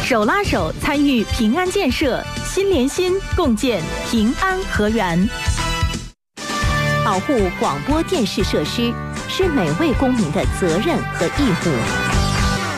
手拉手参与平安建设，心连心，共建平安和园。 保护广播电视设施是每位公民的责任和义务。